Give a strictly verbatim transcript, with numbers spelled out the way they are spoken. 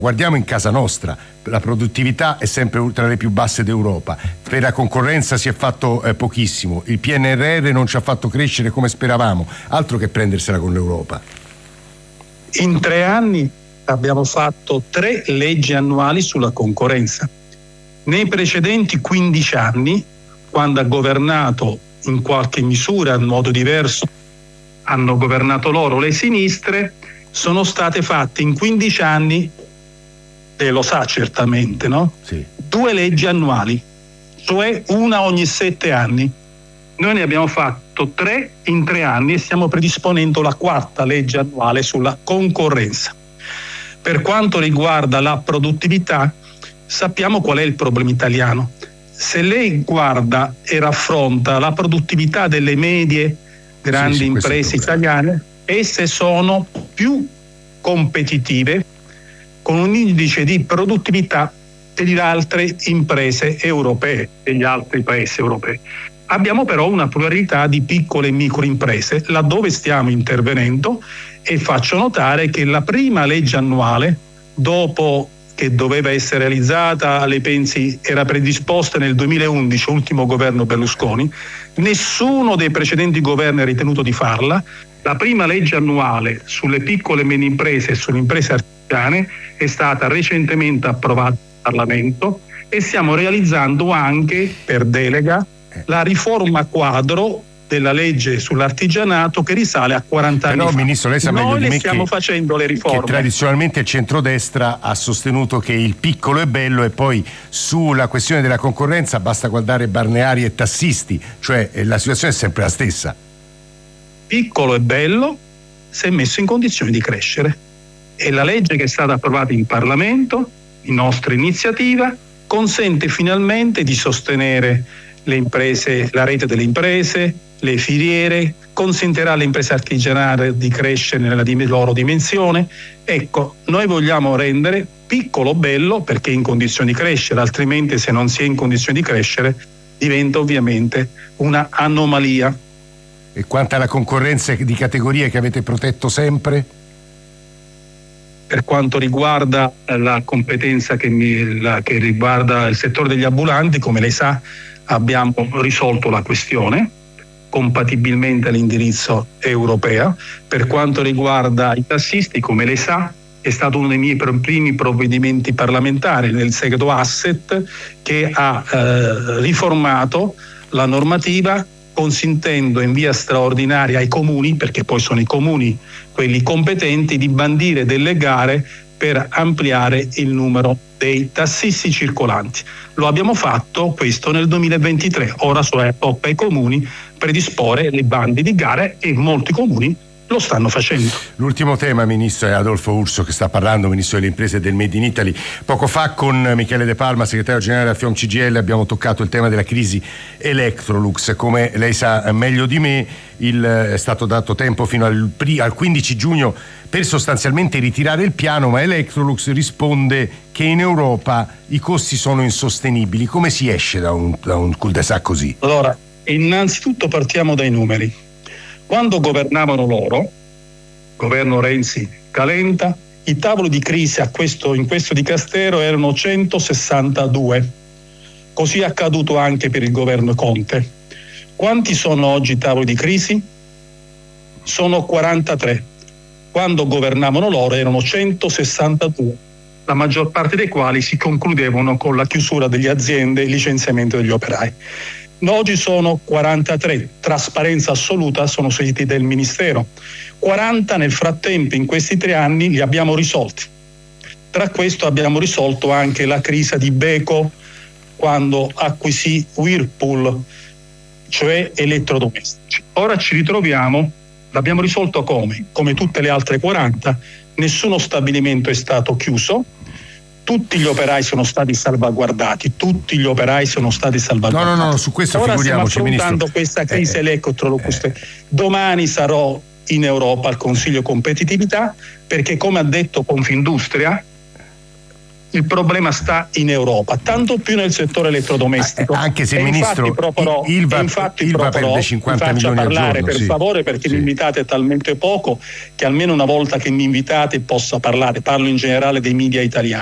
Guardiamo in casa nostra, la produttività è sempre tra le più basse d'Europa, per la concorrenza si è fatto eh, pochissimo, il P N R R non ci ha fatto crescere come speravamo, altro che prendersela con l'Europa. In tre anni abbiamo fatto tre leggi annuali sulla concorrenza. Nei precedenti quindici anni, quando ha governato in qualche misura, in modo diverso, hanno governato loro le sinistre, sono state fatte in quindici anni, e lo sa certamente, no? Sì. Due leggi annuali, cioè una ogni sette anni. Noi ne abbiamo fatto tre in tre anni e stiamo predisponendo la quarta legge annuale sulla concorrenza. Per quanto riguarda la produttività, sappiamo qual è il problema italiano. Se lei guarda e raffronta la produttività delle medie grandi sì, sì, imprese italiane, esse sono più competitive con un indice di produttività delle altre imprese europee, degli altri paesi europei. Abbiamo però una pluralità di piccole e microimprese laddove stiamo intervenendo e faccio notare che la prima legge annuale, dopo che doveva essere realizzata, le pensi, era predisposta nel duemilaundici, ultimo governo Berlusconi, nessuno dei precedenti governi ha ritenuto di farla. La prima legge annuale sulle piccole e medie imprese e sulle imprese artigiane è stata recentemente approvata dal Parlamento e stiamo realizzando anche per delega la riforma quadro della legge sull'artigianato che risale a quaranta anni Però, fa. Ministro, lei sa meglio Noi di le me stiamo che, facendo le riforme. Che tradizionalmente il centrodestra ha sostenuto che il piccolo è bello e poi sulla questione della concorrenza basta guardare balneari e tassisti, cioè la situazione è sempre la stessa. Piccolo e bello se messo in condizioni di crescere. E la legge che è stata approvata in Parlamento, in nostra iniziativa, consente finalmente di sostenere le imprese, la rete delle imprese, le filiere, consentirà alle imprese artigianali di crescere nella loro dimensione. Ecco, noi vogliamo rendere piccolo bello perché è in condizioni di crescere, altrimenti se non si è in condizioni di crescere diventa ovviamente una anomalia. E quanto alla concorrenza di categorie che avete protetto sempre? Per quanto riguarda la competenza che, mi, la, che riguarda il settore degli ambulanti, come lei sa, abbiamo risolto la questione compatibilmente all'indirizzo europeo. Per quanto riguarda i tassisti, come lei sa, è stato uno dei miei primi provvedimenti parlamentari nel segreto asset che ha eh, riformato la normativa consentendo in via straordinaria ai comuni, perché poi sono i comuni quelli competenti, di bandire delle gare per ampliare il numero dei tassisti circolanti. Lo abbiamo fatto questo nel duemilaventitré, ora tocca ai comuni predisporre le bandi di gare e molti comuni lo stanno facendo. L'ultimo tema, Ministro, è Adolfo Urso che sta parlando, Ministro delle Imprese e del Made in Italy. Poco fa con Michele De Palma, segretario generale della FIOM C G I L, abbiamo toccato il tema della crisi Electrolux. Come lei sa meglio di me, il, è stato dato tempo fino al, al quindici giugno per sostanzialmente ritirare il piano, ma Electrolux risponde che in Europa i costi sono insostenibili. Come si esce da un, da un cul-de-sac così? Allora, innanzitutto partiamo dai numeri. Quando governavano loro, governo Renzi-Calenda, i tavoli di crisi a questo, in questo dicastero erano centosessantadue. Così è accaduto anche per il governo Conte. Quanti sono oggi i tavoli di crisi? Sono quarantatré. Quando governavano loro erano centosessantadue, la maggior parte dei quali si concludevano con la chiusura delle aziende e il licenziamento degli operai. Oggi sono quarantatré, trasparenza assoluta, sono siti del Ministero. quaranta nel frattempo, in questi tre anni, li abbiamo risolti. Tra questo abbiamo risolto anche la crisi di Beko quando acquisì Whirlpool, cioè elettrodomestici. Ora ci ritroviamo, l'abbiamo risolto come? Come tutte le altre quaranta, nessuno stabilimento è stato chiuso, tutti gli operai sono stati salvaguardati, tutti gli operai sono stati salvaguardati. No, no, no, su questo ora figuriamoci, stiamo affrontando Ministro. questa crisi eh, Electrolux. eh. Domani sarò in Europa al Consiglio Competitività perché, come ha detto Confindustria, il problema sta in Europa, tanto più nel settore elettrodomestico. Anche se il e ministro infatti proporò, il va, infatti il va proporò, perde cinquanta mi faccia milioni parlare al giorno, per sì. favore, perché sì. mi invitate talmente poco che almeno una volta che mi invitate possa parlare. Parlo in generale dei media italiani.